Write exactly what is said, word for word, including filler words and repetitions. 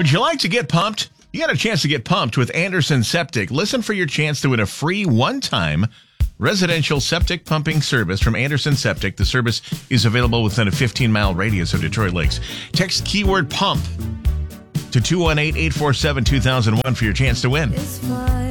Would you like to get pumped? You got a chance to get pumped with Anderson Septic. Listen for your chance to win a free one-time residential septic pumping service from Anderson Septic. The service is available within a fifteen-mile radius of Detroit Lakes. Text keyword pump to two one eight, eight four seven, two thousand one for your chance to win.